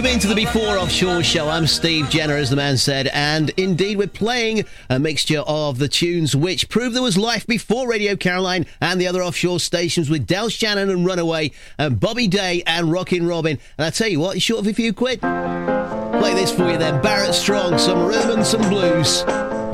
Into the Before Offshore Show. I'm Steve Jenner, as the man said, and indeed we're playing a mixture of the tunes which prove there was life before Radio Caroline and the other offshore stations, with Del Shannon and Runaway and Bobby Day and Rockin' Robin. And I tell you what, short of a few quid, play this for you then. Barrett Strong, some rhythm and some blues.